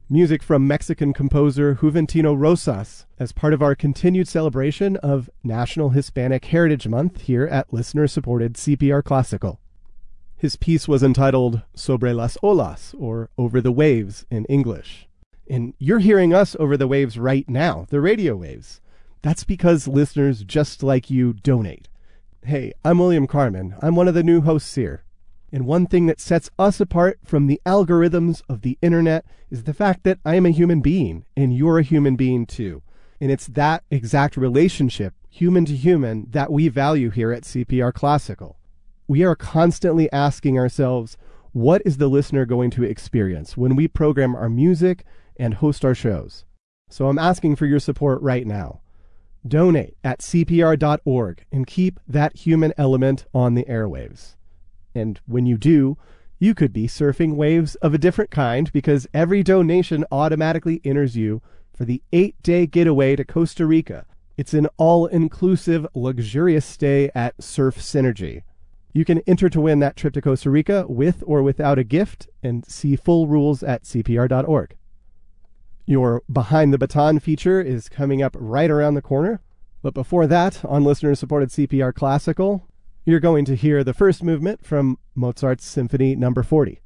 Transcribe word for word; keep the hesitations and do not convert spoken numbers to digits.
music from Mexican composer Juventino Rosas as part of our continued celebration of National Hispanic Heritage Month here at listener-supported C P R Classical. His piece was entitled Sobre las Olas, or Over the Waves in English. And you're hearing us over the waves right now, the radio waves. That's because listeners just like you donate. Hey, I'm William Carmen. I'm one of the new hosts here. And one thing that sets us apart from the algorithms of the internet is the fact that I am a human being, and you're a human being too. And it's that exact relationship, human to human, that we value here at C P R Classical. We are constantly asking ourselves, what is the listener going to experience when we program our music and host our shows? So I'm asking for your support right now. Donate at C P R dot org and keep that human element on the airwaves. And when you do, you could be surfing waves of a different kind because every donation automatically enters you for the eight-day getaway to Costa Rica. It's an all-inclusive, luxurious stay at Surf Synergy. You can enter to win that trip to Costa Rica with or without a gift and see full rules at C P R dot org. Your Behind the Baton feature is coming up right around the corner. But before that, on listener-supported C P R Classical, you're going to hear the first movement from Mozart's Symphony Number forty.